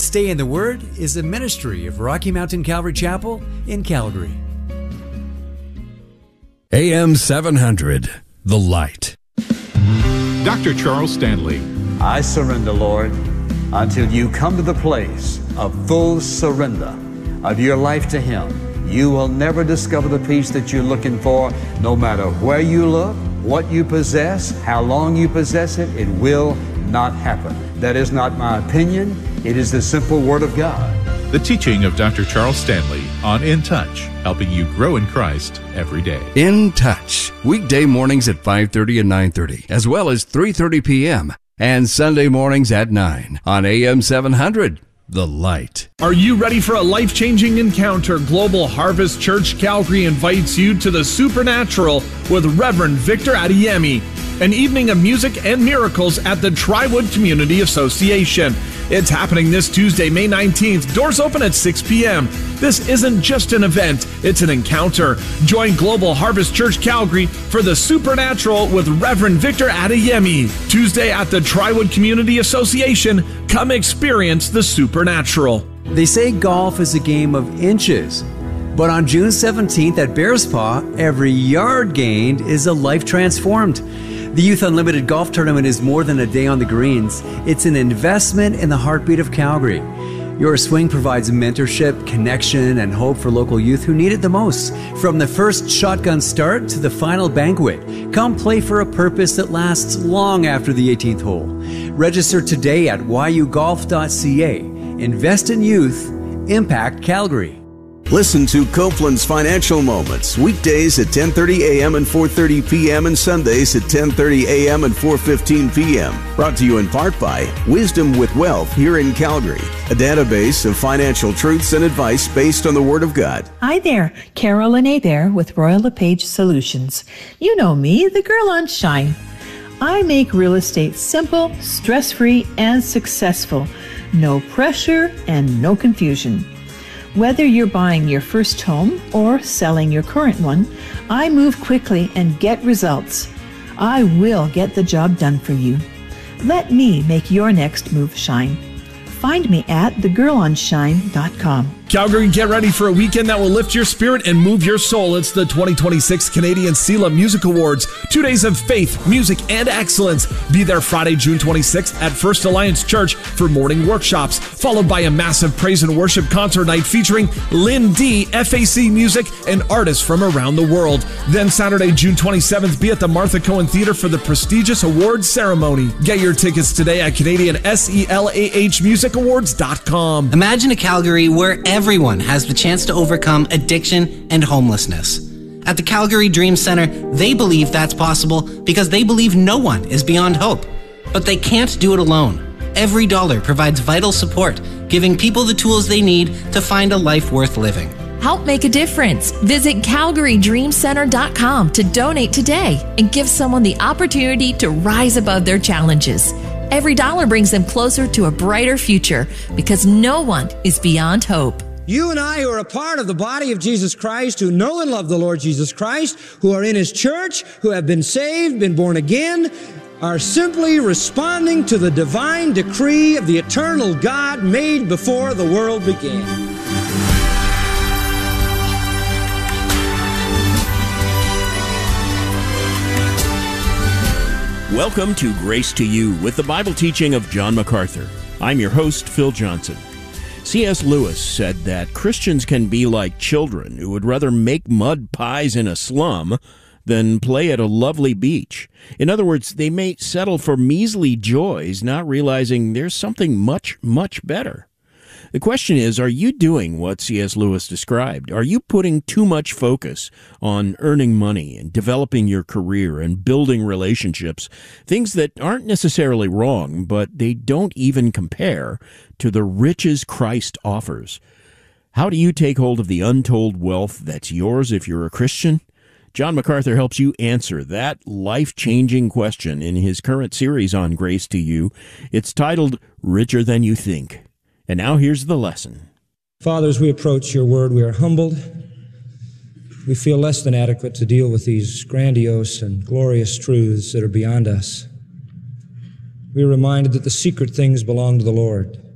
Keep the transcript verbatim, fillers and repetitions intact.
Stay in the Word is a ministry of Rocky Mountain Calvary Chapel in Calgary. A M seven hundred, The Light. Doctor Charles Stanley. I surrender, Lord, until you come to the place of full surrender of your life to Him. You will never discover the peace that you're looking for, no matter where you look, what you possess, how long you possess it. It will not happen. That is not my opinion. It is the simple Word of God. The teaching of Doctor Charles Stanley on In Touch, helping you grow in Christ every day. In Touch, weekday mornings at five thirty and nine thirty, as well as three thirty p.m. and Sunday mornings at nine on A M seven hundred, The Light. Are you ready for a life-changing encounter? Global Harvest Church Calgary invites you to the Supernatural with Reverend Victor Adeyemi, an evening of music and miracles at the Triwood Community Association. It's happening this Tuesday, May nineteenth. Doors open at six p.m. This isn't just an event, it's an encounter. Join Global Harvest Church Calgary for the Supernatural with Reverend Victor Adeyemi. Tuesday at the Triwood Community Association. Come experience the supernatural. They say golf is a game of inches, but on June seventeenth at Bears Paw, every yard gained is a life transformed. The Youth Unlimited Golf Tournament is more than a day on the greens. It's an investment in the heartbeat of Calgary. Your swing provides mentorship, connection, and hope for local youth who need it the most. From the first shotgun start to the final banquet, come play for a purpose that lasts long after the eighteenth hole. Register today at y u golf dot c a. Invest in youth. Impact Calgary. Listen to Copeland's Financial Moments, weekdays at ten thirty a.m. and four thirty p.m. and Sundays at ten thirty a.m. and four fifteen p.m. Brought to you in part by Wisdom with Wealth here in Calgary, a database of financial truths and advice based on the Word of God. Hi there, Carolyn Abair with Royal LePage Solutions. You know me, the girl on Shine. I make real estate simple, stress-free, and successful. No pressure and no confusion. Whether you're buying your first home or selling your current one, I move quickly and get results. I will get the job done for you. Let me make your next move shine. Find me at the girl on shine dot com. Calgary, get ready for a weekend that will lift your spirit and move your soul. It's the twenty twenty-six Canadian SELA Music Awards. Two days of faith, music, and excellence. Be there Friday, June twenty-sixth at First Alliance Church for morning workshops, followed by a massive praise and worship concert night featuring Lynn D, F A C Music, and artists from around the world. Then Saturday, June twenty-seventh, be at the Martha Cohen Theater for the prestigious awards ceremony. Get your tickets today at Canadian SELAH music awards dot com. Imagine a Calgary where everyone has the chance to overcome addiction and homelessness. At the Calgary Dream Center, they believe that's possible because they believe no one is beyond hope. But they can't do it alone. Every dollar provides vital support, giving people the tools they need to find a life worth living. Help make a difference. Visit calgary dream center dot com to donate today and give someone the opportunity to rise above their challenges. Every dollar brings them closer to a brighter future because no one is beyond hope. You and I, who are a part of the body of Jesus Christ, who know and love the Lord Jesus Christ, who are in His church, who have been saved, been born again, are simply responding to the divine decree of the eternal God made before the world began. Welcome to Grace to You with the Bible teaching of John MacArthur. I'm your host, Phil Johnson. C S Lewis said that Christians can be like children who would rather make mud pies in a slum than play at a lovely beach. In other words, they may settle for measly joys, not realizing there's something much, much better. The question is, are you doing what C S Lewis described? Are you putting too much focus on earning money and developing your career and building relationships, things that aren't necessarily wrong, but they don't even compare to the riches Christ offers? How do you take hold of the untold wealth that's yours if you're a Christian? John MacArthur helps you answer that life-changing question in his current series on Grace to You. It's titled Richer Than You Think. And now here's the lesson. Father, as we approach your word, we are humbled. We feel less than adequate to deal with these grandiose and glorious truths that are beyond us. We are reminded that the secret things belong to the Lord.